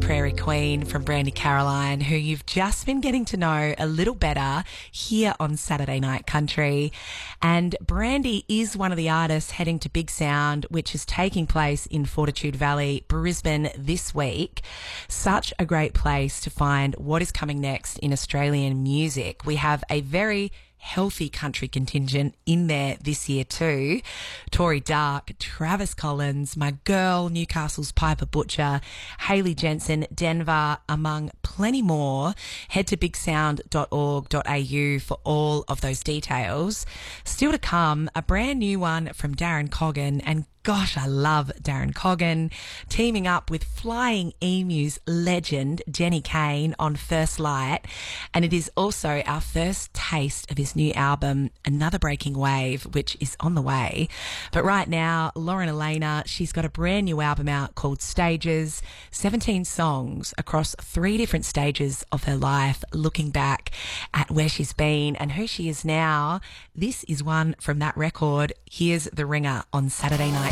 Prairie Queen from Brandy Caroline, who you've just been getting to know a little better here on Saturday Night Country. And Brandy is one of the artists heading to Big Sound, which is taking place in Fortitude Valley, Brisbane this week. Such a great place to find what is coming next in Australian music. We have a very healthy country contingent in there this year too. Tori Dark, Travis Collins, my girl, Newcastle's Piper Butcher, Hayley Jensen, Denver, among plenty more. Head to bigsound.org.au for all of those details. Still to come, a brand new one from Darren Coggan, and gosh, I love Darren Coggan, teaming up with Flying Emus legend Jenny Kane on First Light. And it is also our first taste of his new album, Another Breaking Wave, which is on the way. But right now, Lauren Elena, she's got a brand new album out called Stages, 17 songs across 3 different stages of her life, looking back at where she's been and who she is now. This is one from that record. Here's The Ringer on Saturday Night